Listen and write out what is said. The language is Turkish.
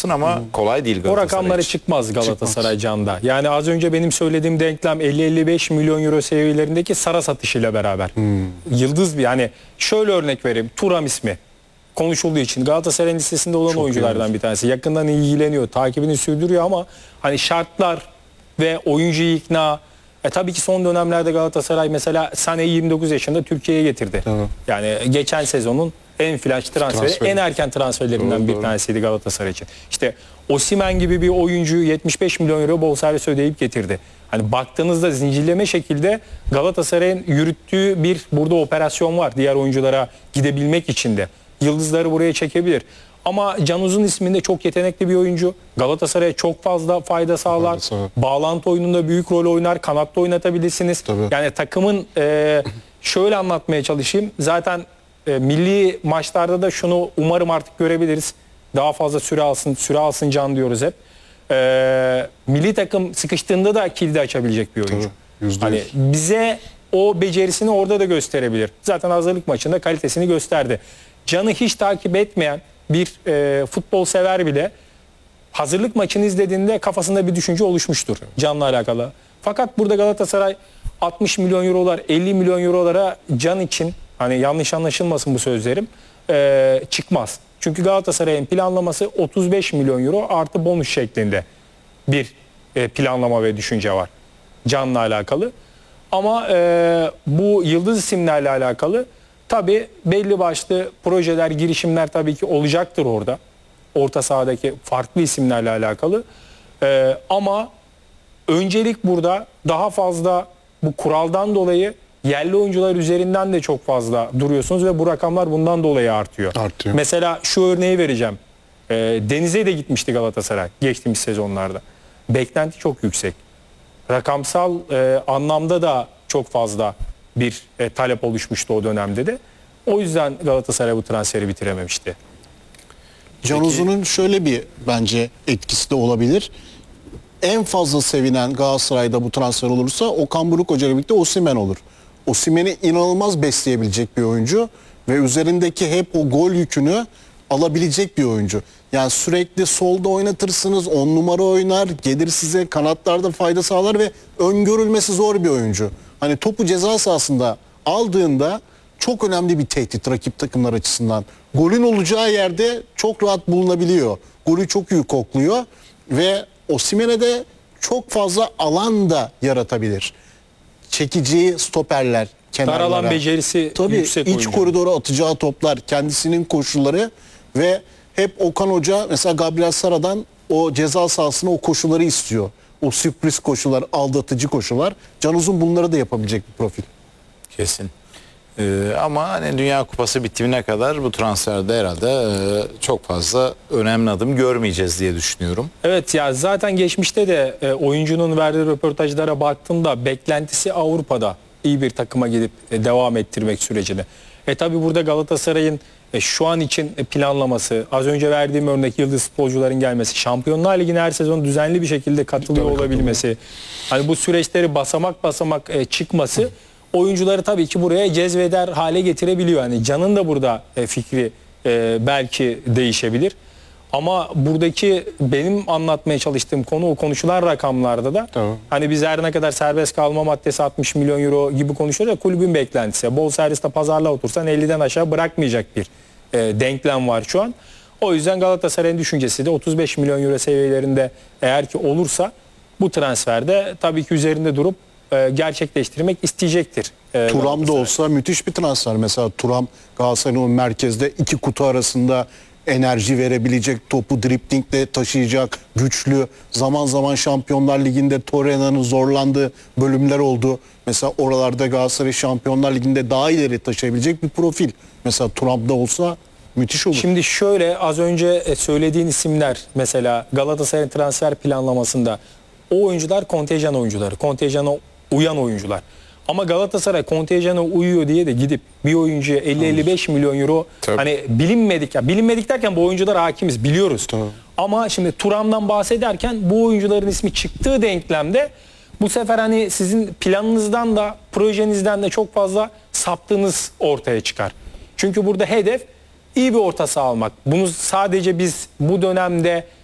haklısın ama kolay değil O Galatasaray rakamlara için. çıkmaz Galatasaray Can'da. Yani az önce benim söylediğim denklem 50-55 milyon euro seviyelerindeki Sara satışıyla beraber. Yıldız bir, yani şöyle örnek vereyim. Turam ismi konuşulduğu için Galatasaray'ın listesinde olan oyunculardan bir tanesi. Yakından ilgileniyor, takibini sürdürüyor ama hani şartlar ve oyuncuyu ikna. Tabii ki son dönemlerde Galatasaray mesela Sané'yi 29 yaşında Türkiye'ye getirdi. Tamam. Yani geçen sezonun en flash transferi, en erken transferlerinden bir tanesiydi Galatasaray için. İşte Osimhen gibi bir oyuncuyu 75 milyon euro bonservis ödeyip getirdi. Hani baktığınızda zincirleme şekilde Galatasaray'ın yürüttüğü bir burada operasyon var diğer oyunculara gidebilmek için de. Yıldızları buraya çekebilir. Ama Can Uzun isminde çok yetenekli bir oyuncu. Galatasaray'a çok fazla fayda sağlar. Bağlantı oyununda büyük rol oynar. Kanatta oynatabilirsiniz. Tabii. Yani takımın şöyle anlatmaya çalışayım. Zaten milli maçlarda da şunu umarım artık görebiliriz. Daha fazla süre alsın Can diyoruz hep. Milli takım sıkıştığında da kilidi açabilecek bir oyuncu. Tabii, hani bize o becerisini orada da gösterebilir. Zaten hazırlık maçında kalitesini gösterdi. Can'ı hiç takip etmeyen bir futbol sever bile hazırlık maçını izlediğinde kafasında bir düşünce oluşmuştur Can'la alakalı. Fakat burada Galatasaray 60 milyon eurolar, 50 milyon eurolara Can için, hani yanlış anlaşılmasın bu sözlerim, çıkmaz. Çünkü Galatasaray'ın planlaması 35 milyon euro artı bonus şeklinde bir planlama ve düşünce var Can'la alakalı. Ama bu yıldız isimlerle alakalı tabii belli başlı projeler, girişimler tabii ki olacaktır orada. Orta sahadaki farklı isimlerle alakalı. Ama öncelik burada daha fazla bu kuraldan dolayı yerli oyuncular üzerinden de çok fazla duruyorsunuz ve bu rakamlar bundan dolayı artıyor. Mesela şu örneği vereceğim. Deniz'e de gitmişti Galatasaray geçtiğimiz sezonlarda. Beklenti çok yüksek. Rakamsal anlamda da çok fazla bir talep oluşmuştu o dönemde de. O yüzden Galatasaray bu transferi bitirememişti. Can Uzun'un şöyle bir bence etkisi de olabilir. En fazla sevinen Galatasaray'da bu transfer olursa Okan Buruk Hoca ile birlikte Osimhen olur. Osimhen'i inanılmaz besleyebilecek bir oyuncu ve üzerindeki hep o gol yükünü alabilecek bir oyuncu. Yani sürekli solda oynatırsınız, 10 numara oynar, gelir size kanatlarda fayda sağlar ve öngörülmesi zor bir oyuncu. Hani topu ceza sahasında aldığında çok önemli bir tehdit rakip takımlar açısından. Golün olacağı yerde çok rahat bulunabiliyor. Golü çok iyi kokluyor ve Osimhen'e de çok fazla alan da yaratabilir. Çekeceği stoperler, kenarlara. Dar alan becerisi tabii, yüksek iç oyuncu. koridora atacağı toplar, kendisinin koşulları ve hep Okan Hoca mesela Gabriel Sara'dan o ceza sahasına o koşuları istiyor. O sürpriz koşular, aldatıcı koşular. Can Uzun bunları da yapabilecek bir profil. Kesin. Ama hani Dünya Kupası bitimine kadar bu transferde herhalde çok fazla önemli adım görmeyeceğiz diye düşünüyorum. Evet ya, zaten geçmişte de oyuncunun verdiği röportajlara baktığımda beklentisi Avrupa'da iyi bir takıma gidip devam ettirmek sürecini. Tabi burada Galatasaray'ın şu an için planlaması, az önce verdiğim örnek yıldız futbolcuların gelmesi, Şampiyonlar Ligi'ne her sezon düzenli bir şekilde katılıyor olabilmesi, hani bu süreçleri basamak basamak çıkması oyuncuları tabii ki buraya cezbeder hale getirebiliyor. Yani Can'ın da burada fikri belki değişebilir. Ama buradaki benim anlatmaya çalıştığım konu o konuşulan rakamlarda da hani biz her ne kadar serbest kalma maddesi 60 milyon euro gibi konuşuyoruz ya, kulübün beklentisi. Bonservis'te pazarlığa otursan 50'den aşağı bırakmayacak bir denklem var şu an. O yüzden Galatasaray'ın düşüncesi de 35 milyon euro seviyelerinde eğer ki olursa bu transferde tabii ki üzerinde durup gerçekleştirmek isteyecektir. Thuram da olsa müthiş bir transfer. Mesela Thuram Galatasaray'ın o merkezde iki kutu arasında enerji verebilecek, topu driplingle taşıyacak, güçlü. Zaman zaman Şampiyonlar Ligi'nde Torreira'nın zorlandığı bölümler oldu. Mesela oralarda Galatasaray Şampiyonlar Ligi'nde daha ileri taşıyabilecek bir profil. Mesela Thuram da olsa müthiş olur. Şimdi şöyle, az önce söylediğin isimler mesela Galatasaray'ın transfer planlamasında o oyuncular kontenjan oyuncuları, kontenjana uyan oyuncular. Ama Galatasaray kontenjana uyuyor diye de gidip bir oyuncuya 50-55 milyon euro hani bilinmedik ya, bilinmedik derken bu oyuncular hakimiz, biliyoruz. Ama şimdi Thuram'dan bahsederken bu oyuncuların ismi çıktığı denklemde bu sefer hani sizin planınızdan da projenizden de çok fazla saptığınız ortaya çıkar. Çünkü burada hedef iyi bir orta saha almak. Bunu sadece biz bu dönemde